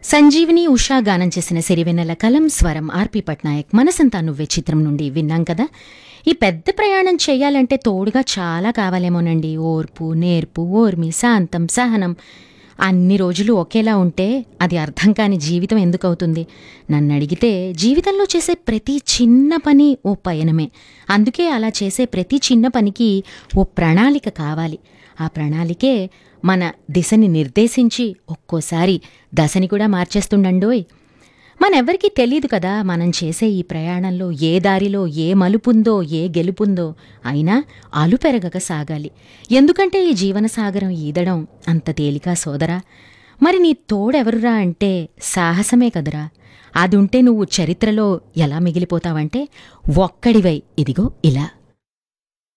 సంజీవిని ఉషా గానం చేసిన సిరివెన్నెల కలం స్వరం ఆర్పి పట్నాయక్ మనసంతా నువ్వే చిత్రం నుండి విన్నాం కదా. ఈ పెద్ద ప్రయాణం చెయ్యాలంటే తోడుగా చాలా కావాలేమోనండి. ఓర్పు, నేర్పు, ఓర్మి, శాంతం, సహనం. అన్ని రోజులు ఒకేలా ఉంటే అది అర్థం కాని జీవితం ఎందుకవుతుంది? నన్నడిగితే జీవితంలో చేసే ప్రతి చిన్న పని ఓ పయనమే. అందుకే అలా చేసే ప్రతి చిన్న పనికి ఓ ప్రణాళిక కావాలి. ఆ ప్రణాళికే మన దిశని నిర్దేశించి ఒక్కోసారి దశని కూడా మార్చేస్తుండండోయ్. మనెవ్వరికీ తెలీదు కదా మనం చేసే ఈ ప్రయాణంలో ఏ దారిలో ఏ మలుపుందో, ఏ గెలుపుందో. అయినా అలుపెరగక సాగాలి. ఎందుకంటే ఈ జీవనసాగరం ఈదడం అంత తేలికా సోదరా? మరి నీ తోడెవరురా అంటే సాహసమే కదరా. అదుంటే నువ్వు చరిత్రలో ఎలా మిగిలిపోతావంటే ఒక్కడివై ఇదిగో ఇలా.